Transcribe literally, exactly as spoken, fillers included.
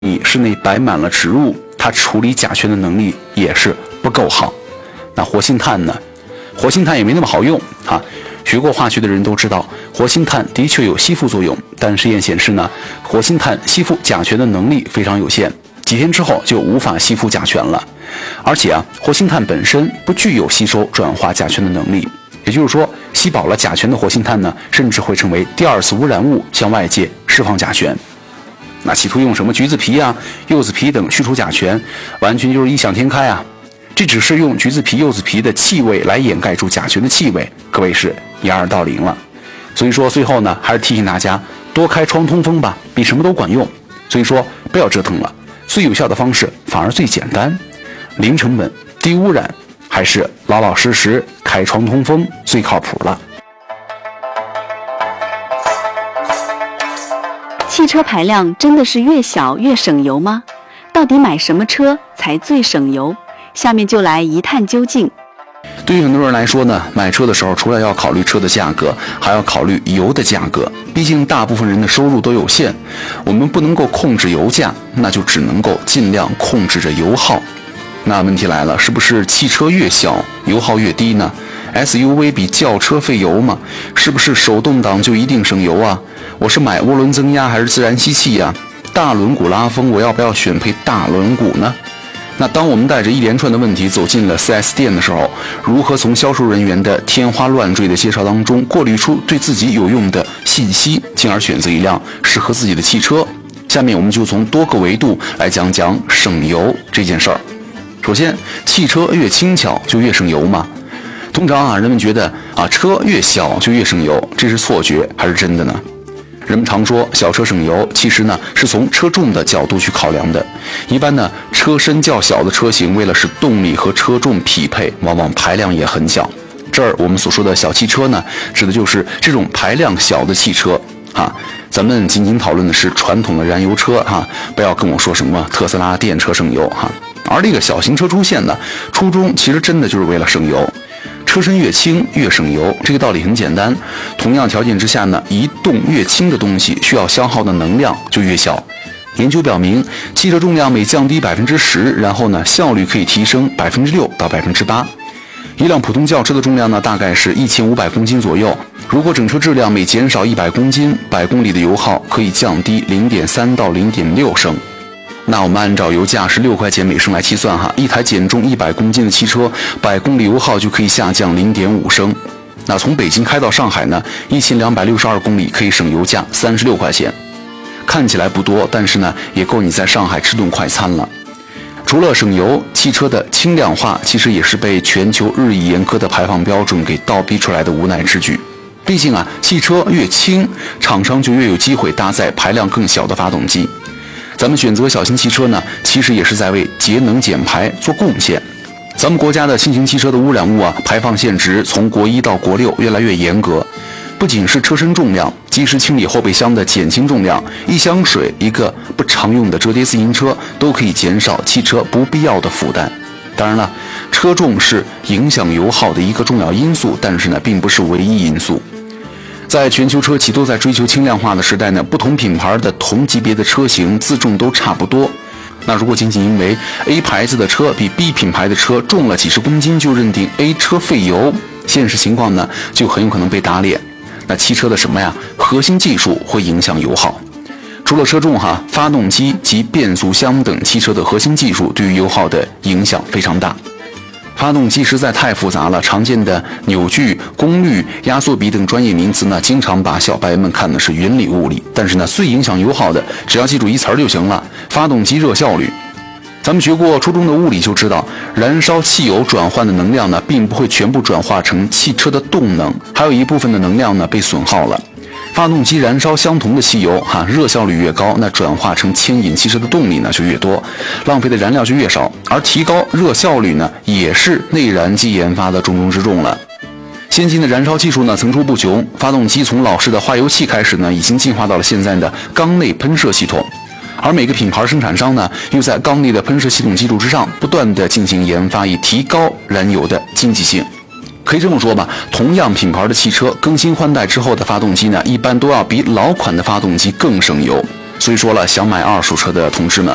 你室内摆满了植物，它处理甲醛的能力也是不够好。那活性炭呢？活性炭也没那么好用啊。学过化学的人都知道，活性炭的确有吸附作用，但实验显示呢，活性炭吸附甲醛的能力非常有限，几天之后就无法吸附甲醛了。而且啊，活性炭本身不具有吸收转化甲醛的能力，也就是说，吸饱了甲醛的活性炭呢，甚至会成为第二次污染物，向外界释放甲醛。那企图用什么橘子皮啊、柚子皮等去除甲醛，完全就是异想天开啊！这只是用橘子皮、柚子皮的气味来掩盖住甲醛的气味，可谓是掩耳盗铃了。所以说，最后呢，还是提醒大家多开窗通风吧，比什么都管用。所以说，不要折腾了，最有效的方式反而最简单，零成本、低污染，还是老老实实开窗通风最靠谱了。 汽车排量真的是越小越省油吗？到底买什么车才最省油？下面就来一探究竟。 对于很多人来说呢，买车的时候除了要考虑车的价格，还要考虑油的价格。毕竟大部分人的收入都有限，我们不能够控制油价，那就只能够尽量控制着油耗。那问题来了，是不是汽车越小油耗越低呢？ S U V 比轿车费油吗？是不是手动挡就一定省油啊？我是买涡轮增压还是自然吸气呀？大轮毂拉风，我要不要选配大轮毂呢？那当我们带着一连串的问题走进了 四 S 店的时候，如何从销售人员的天花乱坠的介绍当中过滤出对自己有用的信息，进而选择一辆适合自己的汽车？下面我们就从多个维度来讲讲省油这件事儿。首先，汽车越轻巧就越省油吗？通常啊，人们觉得啊，车越小就越省油，这是错觉还是真的呢？人们常说小车省油，其实呢是从车重的角度去考量的。一般呢，车身较小的车型，为了使动力和车重匹配，往往排量也很小。这儿我们所说的小汽车呢，指的就是这种排量小的汽车啊。咱们仅仅讨论的是传统的燃油车哈、啊，不要跟我说什么特斯拉电车省油哈、啊。而这个小型车出现呢，初衷其实真的就是为了省油。车身越轻越省油，这个道理很简单。同样条件之下呢，移动越轻的东西需要消耗的能量就越小。研究表明，汽车重量每降低百分之十，然后呢，效率可以提升百分之六到百分之八。一辆普通轿车的重量呢，大概是一千五百公斤左右。如果整车质量每减少一百公斤，百公里的油耗可以降低零点三到零点六升。那我们按照油价是六块钱每升来计算哈，一台减重一百公斤的汽车，百公里油耗就可以下降零点五升。那从北京开到上海呢，一千两百六十二公里可以省油价三十六块钱。看起来不多，但是呢，也够你在上海吃顿快餐了。除了省油，汽车的轻量化其实也是被全球日益严苛的排放标准给倒逼出来的无奈之举。毕竟啊，汽车越轻，厂商就越有机会搭载排量更小的发动机。咱们选择小型汽车呢，其实也是在为节能减排做贡献。咱们国家的轻型汽车的污染物啊排放限值从国一到国六越来越严格，不仅是车身重量，及时清理后备箱的减轻重量，一箱水、一个不常用的折叠自行车都可以减少汽车不必要的负担。当然了，车重是影响油耗的一个重要因素，但是呢，并不是唯一因素。在全球车企都在追求轻量化的时代呢，不同品牌的同级别的车型自重都差不多。那如果仅仅因为 A 牌子的车比 B 品牌的车重了几十公斤就认定 A 车费油，现实情况呢就很有可能被打脸。那汽车的什么呀？核心技术会影响油耗。除了车重哈，发动机及变速箱等汽车的核心技术对于油耗的影响非常大。发动机实在太复杂了，常见的扭矩、功率、压缩比等专业名词呢，经常把小白们看的是云里雾里。但是呢，最影响油耗的，只要记住一词儿就行了：发动机热效率。咱们学过初中的物理就知道，燃烧汽油转换的能量呢，并不会全部转化成汽车的动能，还有一部分的能量呢被损耗了。发动机燃烧相同的汽油哈，热效率越高，那转化成牵引汽车的动力呢就越多，浪费的燃料就越少。而提高热效率呢，也是内燃机研发的重中之重了。先进的燃烧技术呢层出不穷，发动机从老式的化油器开始呢，已经进化到了现在的缸内喷射系统。而每个品牌生产商呢，又在缸内的喷射系统基础之上，不断的进行研发，以提高燃油的经济性。可以这么说吧，同样品牌的汽车更新换代之后的发动机呢，一般都要比老款的发动机更省油。所以说了，想买二手车的同志们